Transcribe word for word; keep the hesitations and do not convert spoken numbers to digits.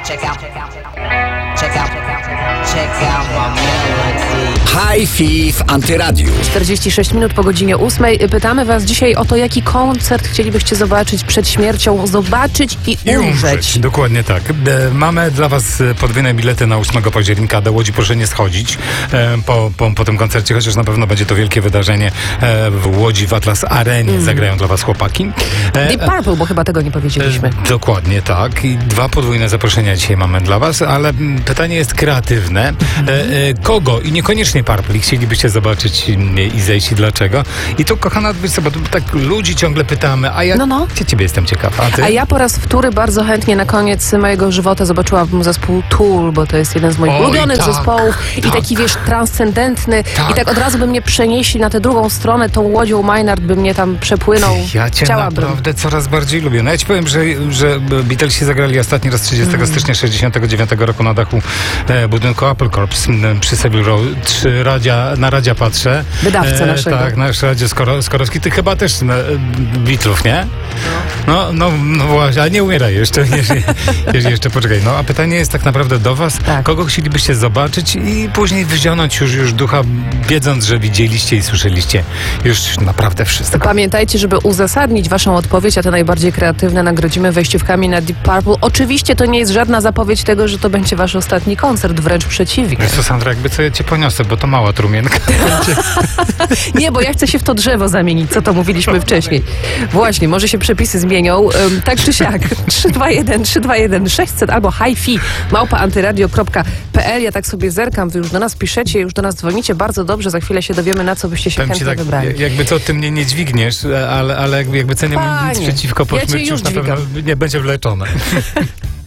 Check out, check out, check out, check out my melody. Hi-Fi w Antyradiu. czterdzieści sześć minut po godzinie ósmej. Pytamy was dzisiaj o to, jaki koncert chcielibyście zobaczyć przed śmiercią, zobaczyć i, I umrzeć. umrzeć. Dokładnie tak. E, mamy dla was podwójne bilety na ósmego października. Do Łodzi proszę nie schodzić e, po, po, po tym koncercie, chociaż na pewno będzie to wielkie wydarzenie e, w Łodzi, w Atlas Arenie. Mm. Zagrają dla was chłopaki. E, Deep Purple, bo chyba tego nie powiedzieliśmy. E, dokładnie tak. I dwa podwójne zaproszenia dzisiaj mamy dla was, ale m, pytanie jest kreatywne. E, e, kogo i niekoniecznie Purple chcielibyście zobaczyć i zejść i dlaczego? I tu, kochana, wiesz co, bo tu tak ludzi ciągle pytamy, a ja No, no. ja ciebie jestem ciekawa. A, ty? A ja po raz wtóry bardzo chętnie na koniec mojego żywota zobaczyłabym zespół Tool, bo to jest jeden z moich Oj, ulubionych tak, zespołów i tak. taki, wiesz, transcendentny Tak. i tak od razu by mnie przenieśli na tę drugą stronę, tą łodzią Maynard by mnie tam przepłynął. Ja cię Chciałabym. naprawdę coraz bardziej lubię. No ja ci powiem, że, że Beatlesi zagrali ostatni raz trzydziestego stycznia sześćdziesiątego dziewiątego roku na dachu e, budynku Apple Corps m, przy Savile Row. Trzy radia, na radia patrzę. Wydawcę naszego. Tak, nasz radio Skoro, Skorowski. Ty chyba też na, e, Beatlów, nie? No, no, no właśnie, a nie umieraj jeszcze, jeszcze, jeszcze, jeszcze poczekaj. No, a pytanie jest tak naprawdę do was, Tak. kogo chcielibyście zobaczyć i później wziąć już, już ducha, wiedząc, że widzieliście i słyszeliście już naprawdę wszystko. Pamiętajcie, żeby uzasadnić waszą odpowiedź, a te najbardziej kreatywne nagrodzimy wejściówkami na Deep Purple. Oczywiście to nie jest żadna zapowiedź tego, że to będzie wasz ostatni koncert, wręcz przeciwnie. Wiesz co, Sandra, jakby co ja cię poniosę, bo to mała trumienka. Nie, bo ja chcę się w to drzewo zamienić, co to mówiliśmy wcześniej. Właśnie, może się przepisy zmienią, um, tak czy siak. trzy dwa jeden, trzy dwa jeden, sześćset albo hi-fi małpa antyradio kropka p l. Ja tak sobie zerkam, wy już do nas piszecie, już do nas dzwonicie, bardzo dobrze, za chwilę się dowiemy, na co byście się Powiem ci chętnie tak, wybrali. jakby co, ty mnie nie dźwigniesz, ale, ale jakby, jakby co nie mam nic Panie, przeciwko, po ja cię śmierci już już na pewno nie będzie wleczone.